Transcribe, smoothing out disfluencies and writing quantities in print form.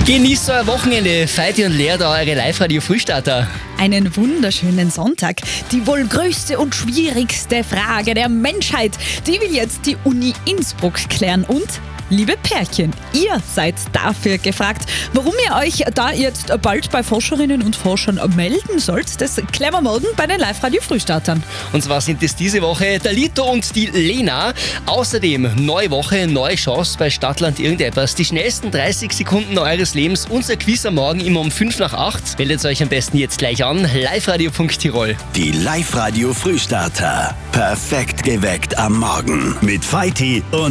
Genießt euer Wochenende. Feiti und Lea, da eure Live-Radio-Frühstarter. Einen wunderschönen Sonntag. Die wohl größte und schwierigste Frage der Menschheit, die will jetzt die Uni Innsbruck klären. Und, liebe Pärchen, ihr seid dafür gefragt. Warum ihr euch da jetzt bald bei Forscherinnen und Forschern melden sollt, das klären wir morgen bei den Live-Radio-Frühstartern. Und zwar sind es diese Woche der Lito und die Lena. Außerdem neue Woche, neue Chance bei Stadtland irgendetwas. Die schnellsten 30 Sekunden eures Lebens. Unser Quiz am Morgen immer um 5 nach 8. Meldet euch am besten jetzt gleich an. liveradio.tirol. Die Live-Radio Frühstarter. Perfekt geweckt am Morgen. Mit Feiti und